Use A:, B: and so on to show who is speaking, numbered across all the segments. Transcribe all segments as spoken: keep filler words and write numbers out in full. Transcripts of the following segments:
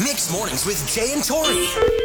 A: Mixed Mornings with Jay and Tori.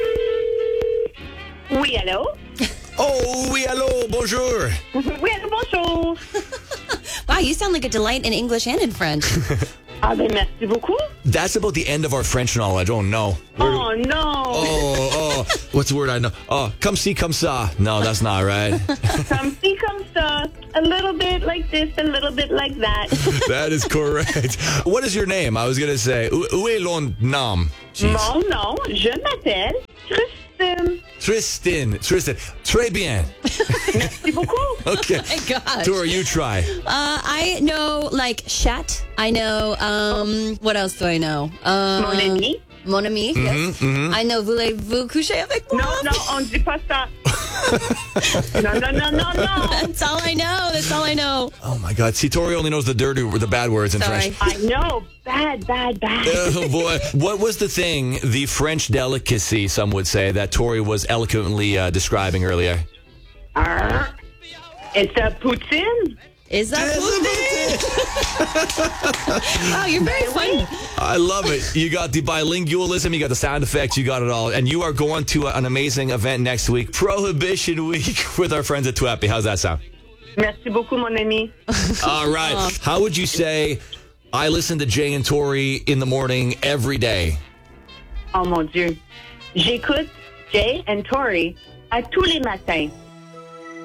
B: Oui, allô?
C: Oh, oui, allô, bonjour.
B: Oui, allô, bonjour.
D: Wow, you sound like a delight in English and in French.
B: Ah, ben, merci beaucoup.
C: That's about the end of our French knowledge. Oh, no.
B: Oh, no.
C: Oh, oh. What's the word I know? Oh, comme ci, comme ça. No, that's not right.
B: Comme ci, comme ça. A little bit like this, a little bit like that.
C: That is correct. What is your name? I was going to say, où, où est l'on nom? Jeez.
B: Mon nom, je m'appelle Tristan.
C: Tristan. Tristan. Très bien.
B: Merci beaucoup.
C: Okay.
D: My gosh.
C: Tori, you try.
D: Uh, I know, like, chat. I know, um, what else do I know? Um,
B: Mon ami.
D: Mon ami, yes. I know, voulez-vous coucher avec moi?
B: Non, non, on dit pas ça. Non, non, non, non, non.
D: That's all I know. That's all I know.
C: Oh, my God. See, Tori only knows the dirty, the bad words in
D: Sorry.
C: French.
B: I know. Bad, bad, bad.
C: Oh, boy. What was the thing, the French delicacy, some would say, that Tori was eloquently uh, describing earlier?
B: Uh, it's a poutine.
D: Is that Wow, you're very funny.
C: I love it. You got the bilingualism, you got the sound effects, you got it all. And you are going to an amazing event next week, Prohibition Week, with our friends at Twappy. How's that sound?
B: Merci beaucoup, mon ami.
C: All right. How would you say I listen to Jay and Tori in the morning every day?
B: Oh, mon Dieu. J'écoute Jay and Tori à tous les matins.